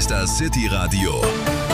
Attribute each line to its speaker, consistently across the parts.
Speaker 1: ist das City Radio,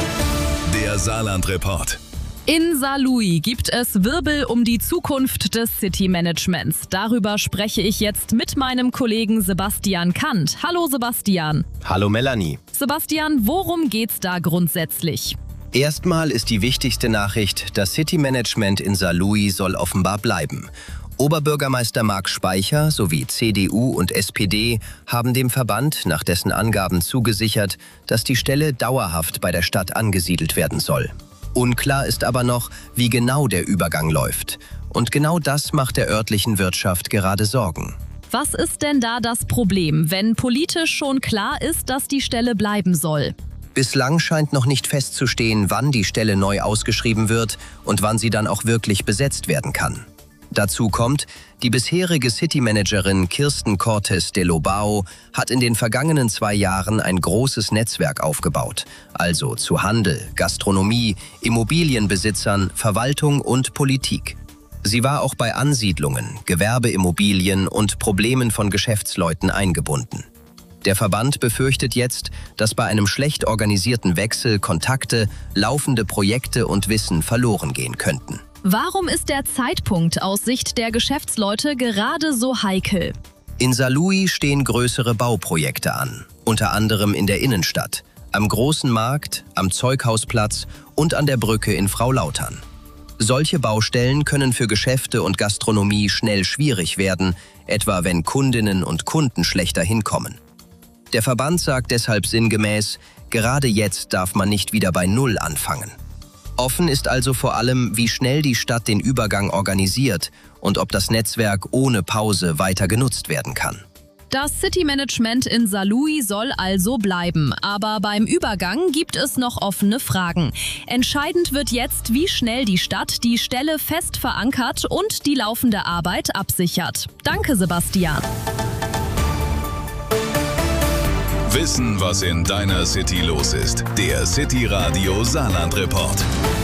Speaker 1: der Saarland-Report.
Speaker 2: In Saarlouis gibt es Wirbel um die Zukunft des City-Managements. Darüber spreche ich jetzt mit meinem Kollegen Sebastian Kant. Hallo Sebastian.
Speaker 3: Hallo Melanie.
Speaker 2: Sebastian, worum geht's da grundsätzlich?
Speaker 3: Erstmal ist die wichtigste Nachricht, das City-Management in Saarlouis soll offenbar bleiben. Oberbürgermeister Marc Speicher sowie CDU und SPD haben dem Verband nach dessen Angaben zugesichert, dass die Stelle dauerhaft bei der Stadt angesiedelt werden soll. Unklar ist aber noch, wie genau der Übergang läuft. Und genau das macht der örtlichen Wirtschaft gerade Sorgen.
Speaker 2: Was ist denn da das Problem, wenn politisch schon klar ist, dass die Stelle bleiben soll?
Speaker 3: Bislang scheint noch nicht festzustehen, wann die Stelle neu ausgeschrieben wird und wann sie dann auch wirklich besetzt werden kann. Dazu kommt, die bisherige City-Managerin Kirsten Cortes de Lobau hat in den vergangenen 2 Jahren ein großes Netzwerk aufgebaut, also zu Handel, Gastronomie, Immobilienbesitzern, Verwaltung und Politik. Sie war auch bei Ansiedlungen, Gewerbeimmobilien und Problemen von Geschäftsleuten eingebunden. Der Verband befürchtet jetzt, dass bei einem schlecht organisierten Wechsel Kontakte, laufende Projekte und Wissen verloren gehen könnten.
Speaker 2: Warum ist der Zeitpunkt aus Sicht der Geschäftsleute gerade so heikel?
Speaker 3: In Saarlouis stehen größere Bauprojekte an, unter anderem in der Innenstadt, am Großen Markt, am Zeughausplatz und an der Brücke in Frau-Lautern. Solche Baustellen können für Geschäfte und Gastronomie schnell schwierig werden, etwa wenn Kundinnen und Kunden schlechter hinkommen. Der Verband sagt deshalb sinngemäß, gerade jetzt darf man nicht wieder bei Null anfangen. Offen ist also vor allem, wie schnell die Stadt den Übergang organisiert und ob das Netzwerk ohne Pause weiter genutzt werden kann.
Speaker 2: Das City-Management in Saarlouis soll also bleiben, aber beim Übergang gibt es noch offene Fragen. Entscheidend wird jetzt, wie schnell die Stadt die Stelle fest verankert und die laufende Arbeit absichert. Danke, Sebastian.
Speaker 1: Wissen, was in deiner City los ist. Der City Radio Saarland-Report.